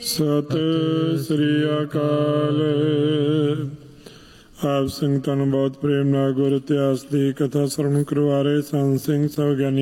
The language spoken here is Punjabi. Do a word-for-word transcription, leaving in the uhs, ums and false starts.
ਸਤਿ ਸ੍ਰੀ ਅਕਾਲ। ਆਪ ਸੰਗਤਾਂ ਨੂੰ ਬਹੁਤ ਪ੍ਰੇਮ ਨਾਲ ਗੁਰ ਇਤਿਹਾਸ ਦੀ ਕਥਾ ਸਰਵਣ ਕਰਵਾ ਰਹੇ ਸੰਤ ਸਿੰਘ ਸਭ ਗਿਆਨੀ